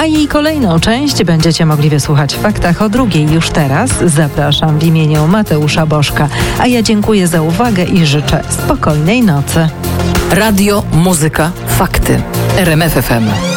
A jej kolejną część będziecie mogli wysłuchać w Faktach o 2:00 już teraz. Zapraszam w imieniu Mateusza Bożka. A ja dziękuję za uwagę i życzę spokojnej nocy. Radio, muzyka, fakty. RMF FM.